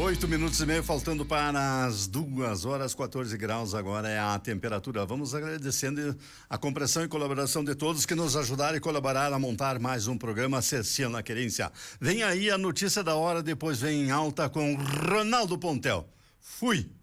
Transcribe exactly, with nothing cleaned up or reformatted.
Oito minutos e meio, faltando para as duas horas, quatorze graus agora é a temperatura. Vamos agradecendo a compreensão e colaboração de todos que nos ajudaram e colaboraram a montar mais um programa Cercia na Querência. Vem aí a notícia da hora, depois vem em alta com Ronaldo Pontel. Fui!